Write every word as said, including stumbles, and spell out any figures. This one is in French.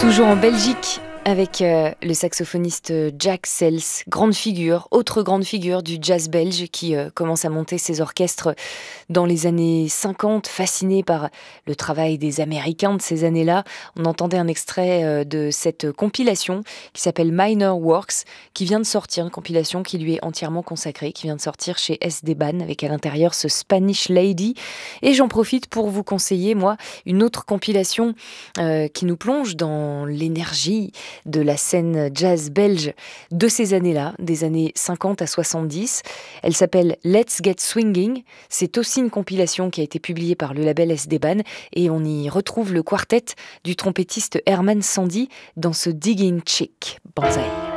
Toujours en Belgique avec euh, le saxophoniste Jack Sels, grande figure, autre grande figure du jazz belge qui euh, commence à monter ses orchestres dans les années cinquante, fasciné par le travail des Américains de ces années-là. On entendait un extrait euh, de cette compilation qui s'appelle Minor Works, qui vient de sortir, une compilation qui lui est entièrement consacrée, qui vient de sortir chez S-Deban, avec à l'intérieur ce Spanish Lady. Et j'en profite pour vous conseiller, moi, une autre compilation euh, qui nous plonge dans l'énergie de la scène jazz belge de ces années-là, des années cinquante à soixante-dix. Elle s'appelle Let's Get Swinging. C'est aussi une compilation qui a été publiée par le label S-Deban et on y retrouve le quartet du trompettiste Herman Sandy dans ce Digging Chick. Banzai.